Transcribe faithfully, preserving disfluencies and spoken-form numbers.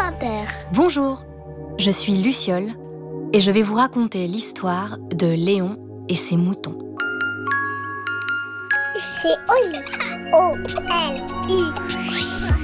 Inter. Bonjour, je suis Luciole et je vais vous raconter l'histoire de Léon et ses moutons. C'est Oli. O L I.